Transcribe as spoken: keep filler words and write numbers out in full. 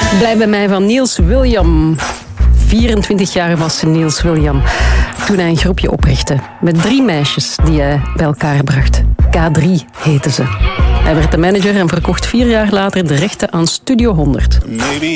Blijf bij mij van Niels William. vierentwintig jaar was Niels William toen hij een groepje oprichtte. Met drie meisjes die hij bij elkaar bracht. K drie heten ze. Hij werd de manager en verkocht vier jaar later de rechten aan Studio honderd. Maybe